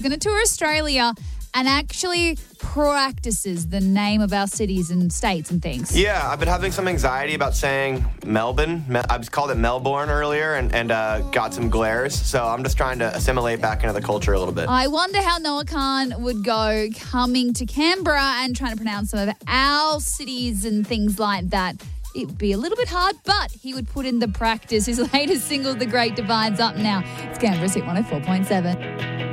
Going to tour Australia and actually practices the name of our cities and states and things. Yeah, I've been having some anxiety about saying Melbourne. I was called it Melbourne earlier and got some glares. So I'm just trying to assimilate back into the culture a little bit. I wonder how Noah Khan would go coming to Canberra and trying to pronounce some of our cities and things like that. It would be a little bit hard, but he would put in the practice. His latest single, The Great Divide's up now. It's Canberra's Hit 104.7.